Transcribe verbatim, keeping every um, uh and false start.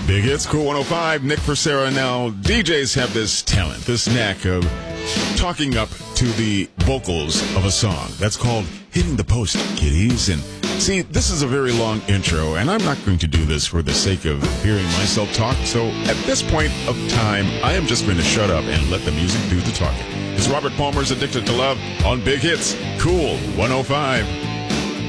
Big Hits, Cool one oh five, Nick Purcell. Now, D Js have this talent, this knack of talking up to the vocals of a song. That's called hitting the post, kiddies. And see, this is a very long intro, and I'm not going to do this for the sake of hearing myself talk. So at this point of time, I am just going to shut up and let the music do the talking. It's Robert Palmer's Addicted to Love on Big Hits, Cool one oh five.